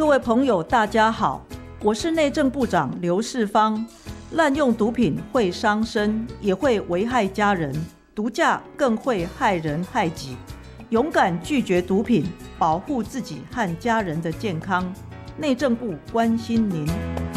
各位朋友大家好，我是内政部长刘世芳。滥用毒品会伤身，也会危害家人，毒驾更会害人害己。勇敢拒绝毒品，保护自己和家人的健康。内政部关心您。